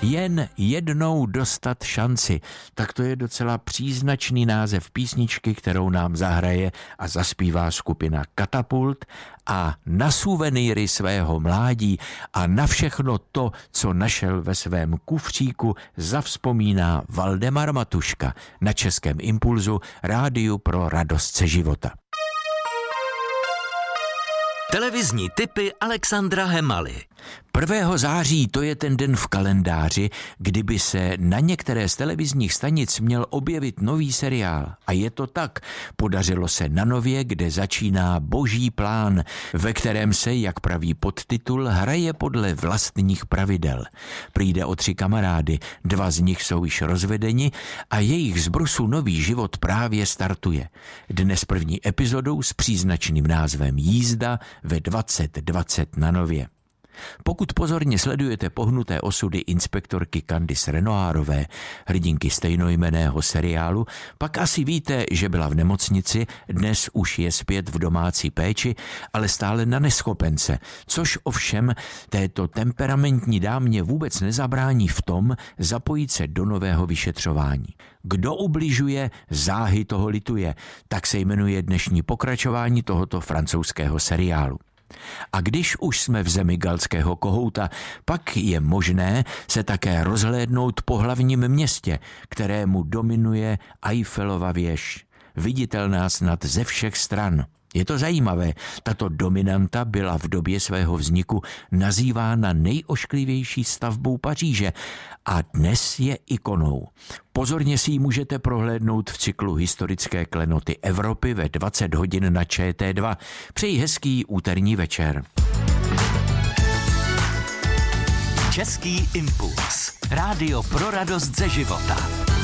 Jen jednou dostat šanci. Tak to je docela příznačný název písničky, kterou nám zahraje a zaspívá skupina Katapult, a na suvenýry svého mládí a na všechno to, co našel ve svém kufříku, zavzpomíná Valdemar Matuška na Českém Impulzu, rádiu pro radost ze života. Televizní tipy Alexandra Hemaly. 1. září, to je ten den v kalendáři, kdyby se na některé z televizních stanic měl objevit nový seriál. A je to tak. Podařilo se na Nově, kde začíná Boží plán, ve kterém se, jak praví podtitul, hraje podle vlastních pravidel. Přijde o 3 kamarády, 2 z nich jsou již rozvedeni a jejich zbrusu nový život právě startuje. Dnes první epizodou s příznačným názvem Jízda ve 20:20 na Nově. Pokud pozorně sledujete pohnuté osudy inspektorky Candice Renoirové, hrdinky stejnojmenného seriálu, pak asi víte, že byla v nemocnici, dnes už je zpět v domácí péči, ale stále na neschopence, což ovšem této temperamentní dámě vůbec nezabrání v tom zapojit se do nového vyšetřování. Kdo ubližuje, záhy toho lituje, tak se jmenuje dnešní pokračování tohoto francouzského seriálu. A když už jsme v zemi galského kohouta, pak je možné se také rozhlédnout po hlavním městě, kterému dominuje Eiffelova věž, viditelná snad ze všech stran. Je to zajímavé, tato dominanta byla v době svého vzniku nazývána nejošklivější stavbou Paříže a dnes je ikonou. Pozorně si ji můžete prohlédnout v cyklu Historické klenoty Evropy ve 20 hodin na ČT2. Přeji hezký úterní večer. Český impuls. Rádio pro radost ze života.